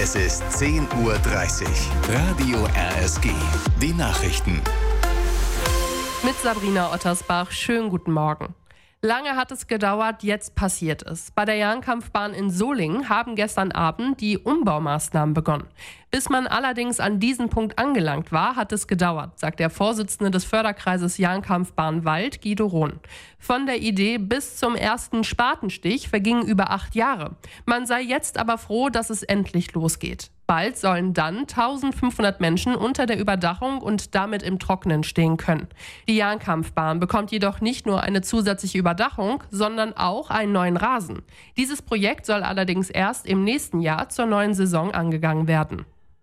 Es ist 10:30 Uhr. Radio RSG. Die Nachrichten. Mit Sabrina Ottersbach. Schönen guten Morgen. Lange hat es gedauert, jetzt passiert es. Bei der Jahnkampfbahn in Solingen haben gestern Abend die Umbaumaßnahmen begonnen. Bis man allerdings an diesen Punkt angelangt war, hat es gedauert, sagt der Vorsitzende des Förderkreises Jahnkampfbahn Wald, Guido Rohn. Von der Idee bis zum ersten Spatenstich vergingen über 8 Jahre. Man sei jetzt aber froh, dass es endlich losgeht. Bald sollen dann 1500 Menschen unter der Überdachung und damit im Trockenen stehen können. Die Jahnkampfbahn bekommt jedoch nicht nur eine zusätzliche Überdachung, sondern auch einen neuen Rasen. Dieses Projekt soll allerdings erst im nächsten Jahr zur neuen Saison angegangen werden.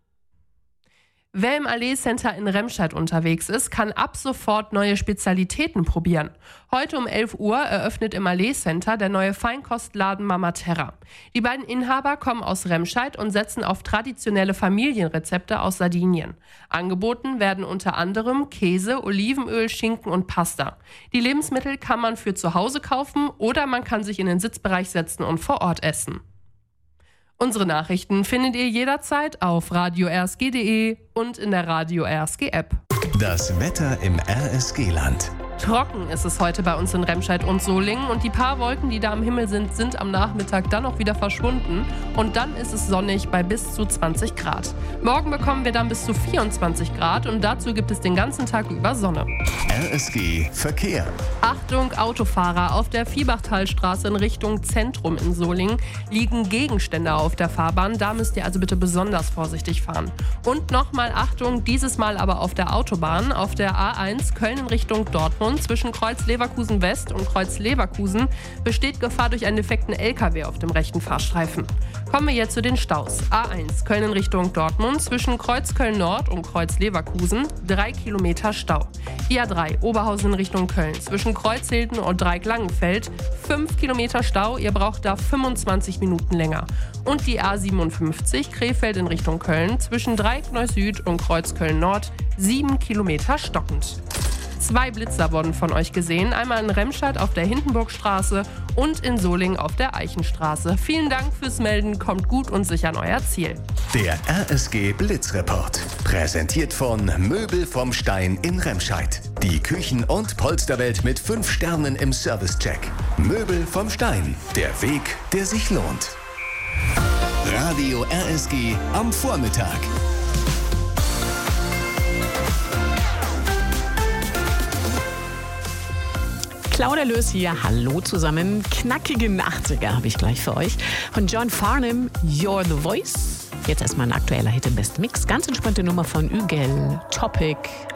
Wer im Allee Center in Remscheid unterwegs ist, kann ab sofort neue Spezialitäten probieren. Heute um 11 Uhr eröffnet im Allee Center der neue Feinkostladen Mama Terra. Die beiden Inhaber kommen aus Remscheid und setzen auf traditionelle Familienrezepte aus Sardinien. Angeboten werden unter anderem Käse, Olivenöl, Schinken und Pasta. Die Lebensmittel kann man für zu Hause kaufen oder man kann sich in den Sitzbereich setzen und vor Ort essen. Unsere Nachrichten findet ihr jederzeit auf radio-rsg.de und in der Radio RSG App. Das Wetter im RSG-Land. Trocken ist es heute bei uns in Remscheid und Solingen und die paar Wolken, die da am Himmel sind am Nachmittag dann auch wieder verschwunden und dann ist es sonnig bei bis zu 20 Grad. Morgen bekommen wir dann bis zu 24 Grad und dazu gibt es den ganzen Tag über Sonne. RSG Verkehr. Achtung Autofahrer, auf der Viehbachtalstraße in Richtung Zentrum in Solingen liegen Gegenstände auf der Fahrbahn, da müsst ihr also bitte besonders vorsichtig fahren. Und nochmal Achtung, dieses Mal aber auf der Autobahn, auf der A1 Köln in Richtung Dortmund. Zwischen Kreuz Leverkusen West und Kreuz Leverkusen besteht Gefahr durch einen defekten LKW auf dem rechten Fahrstreifen. Kommen wir jetzt zu den Staus. A1 Köln in Richtung Dortmund zwischen Kreuz Köln Nord und Kreuz Leverkusen 3 Kilometer Stau. Die A3 Oberhausen in Richtung Köln zwischen Kreuz Hilden und Dreieck-Langenfeld 5 Kilometer Stau, ihr braucht da 25 Minuten länger. Und die A57 Krefeld in Richtung Köln zwischen Dreieck-Neu-Süd und Kreuz Köln Nord 7 Kilometer stockend. 2 Blitzer wurden von euch gesehen, einmal in Remscheid auf der Hindenburgstraße und in Solingen auf der Eichenstraße. Vielen Dank fürs Melden, kommt gut und sicher an euer Ziel. Der RSG Blitzreport. Präsentiert von Möbel vom Stein in Remscheid. Die Küchen- und Polsterwelt mit 5 Sternen im Servicecheck. Möbel vom Stein. Der Weg, der sich lohnt. Radio RSG am Vormittag. Claudia Löß hier, hallo zusammen. Knackigen 80er habe ich gleich für euch. Von John Farnham, You're the Voice. Jetzt erstmal ein aktueller Hit im Best Mix. Ganz entspannte Nummer von Ügel, Topic,